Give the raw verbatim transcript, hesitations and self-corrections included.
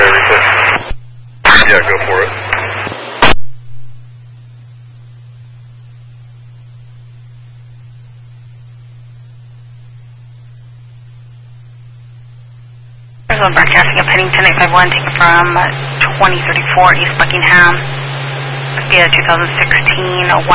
ferry request. Yeah, go for it. Arizona broadcasting of Pennington eight five one, taken from twenty thirty-four East Buckingham, via two thousand sixteen